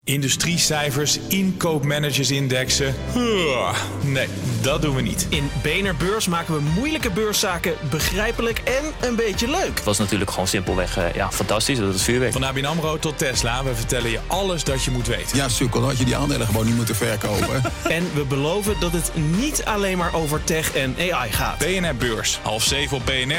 Industriecijfers, inkoopmanagersindexen. Nee, dat doen we niet. In BNR Beurs maken we moeilijke beurszaken begrijpelijk en een beetje leuk. Het was natuurlijk gewoon simpelweg fantastisch. Dat is vuurwerk. Van ABN AMRO tot Tesla, we vertellen je alles dat je moet weten. Ja, sukkel, had je die aandelen gewoon niet moeten verkopen. En we beloven dat het niet alleen maar over tech en AI gaat. BNR Beurs, 6:30 op BNR